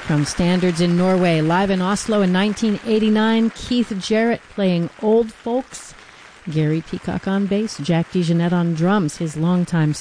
From Standards in Norway, live in Oslo in 1989, Keith Jarrett playing Old Folks, Gary Peacock on bass, Jack DeJohnette on drums, his longtime